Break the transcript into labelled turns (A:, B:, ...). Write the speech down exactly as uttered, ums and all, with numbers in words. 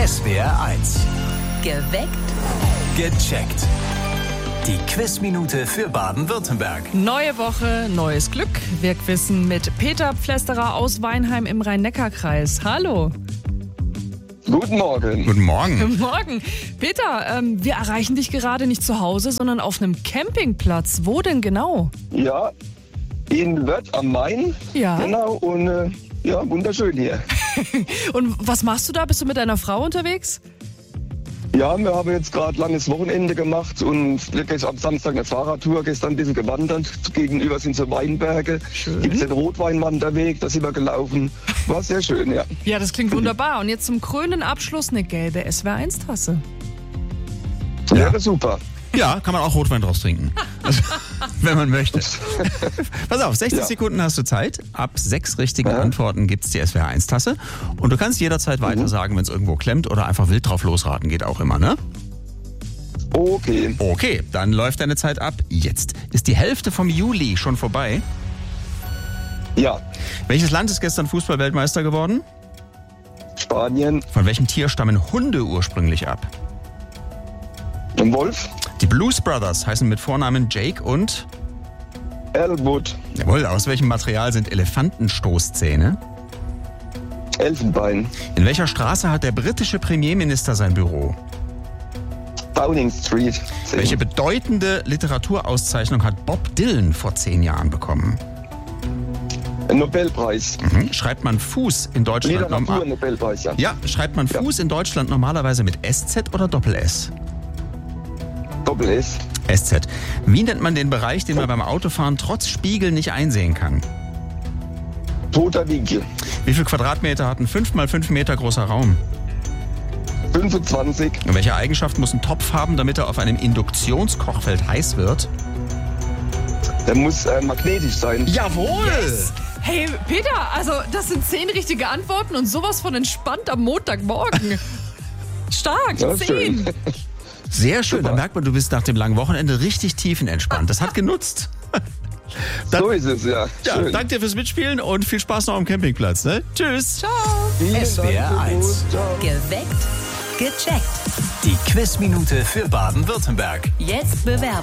A: S W R eins.
B: Geweckt.
A: Gecheckt. Die Quizminute für Baden-Württemberg.
C: Neue Woche, neues Glück. Wir quizzen mit Peter Pflästerer aus Weinheim im Rhein-Neckar-Kreis. Hallo.
D: Guten Morgen.
E: Guten Morgen.
C: Guten Morgen. Peter, ähm, wir erreichen dich gerade nicht zu Hause, sondern auf einem Campingplatz. Wo denn genau?
D: Ja, in Wörth am Main.
C: Ja.
D: Genau, und äh, ja, wunderschön hier.
C: Und was machst du da? Bist du mit deiner Frau unterwegs?
D: Ja, wir haben jetzt gerade langes Wochenende gemacht und wirklich am Samstag eine Fahrradtour, gestern ein bisschen gewandert. Gegenüber sind so Weinberge.
C: Schön.
D: Gibt es den Rotweinwanderweg, da sind wir gelaufen. War sehr schön, ja.
C: Ja, das klingt wunderbar. Und jetzt zum krönenden Abschluss eine gelbe S W R eins Tasse.
D: Wäre super.
E: Ja, kann man auch Rotwein draus trinken. Also, wenn man möchte. Pass auf, sechzig
D: Ja.
E: Sekunden hast du Zeit. Ab sechs richtigen
D: Ja.
E: Antworten gibt's die S W R eins Tasse. Und du kannst jederzeit weiter sagen, wenn es irgendwo klemmt oder einfach wild drauf losraten. Geht auch immer, ne?
D: Okay.
E: Okay, dann läuft deine Zeit ab. Jetzt ist die Hälfte vom Juli schon vorbei.
D: Ja,
E: Welches Land ist gestern Fußball-Weltmeister geworden?
D: Spanien,
E: Von welchem Tier stammen Hunde ursprünglich ab?
D: ein Wolf,
E: Die Blues Brothers heißen mit Vornamen Jake und...
D: Elwood,
E: Jawohl, aus welchem Material sind Elefantenstoßzähne?
D: Elfenbein,
E: In welcher Straße hat der britische Premierminister sein Büro?
D: Downing Street. zehn.
E: Welche bedeutende Literaturauszeichnung hat Bob Dylan vor zehn Jahren bekommen?
D: Ein Nobelpreis.
E: Mhm. Schreibt man Fuß in Deutschland normal?
D: Literatur-Nobelpreis, ja.
E: Ja, schreibt man Fuß in Deutschland normalerweise mit S Z oder Doppel-S?
D: Doppel-S.
E: S Z. Wie nennt man den Bereich, den man beim Autofahren trotz Spiegel nicht einsehen kann?
D: Toter Winkel.
E: Wie viel Quadratmeter hat ein fünf mal fünf Meter großer Raum?
D: fünfundzwanzig.
E: Und welche Eigenschaft muss ein Topf haben, damit er auf einem Induktionskochfeld heiß wird?
D: Der muss äh, magnetisch sein.
E: Jawohl!
C: Hey, Peter, also das sind zehn richtige Antworten und sowas von entspannt am Montagmorgen. Stark,
D: Ja,
C: zehn.
D: schön.
E: Sehr schön, da
D: Super.
E: merkt man, du bist nach dem langen Wochenende richtig tiefenentspannt. Das hat genutzt. Dann-
D: So ist es, ja.
E: Ja,
D: Schön.
E: danke dir fürs Mitspielen und viel Spaß noch am Campingplatz. Ne? Tschüss.
C: Ciao.
D: Vielen
A: S W R
D: Dank,
A: eins.
D: Ciao.
B: Geweckt. Gecheckt.
A: Die Quizminute für Baden-Württemberg.
B: Jetzt bewerben.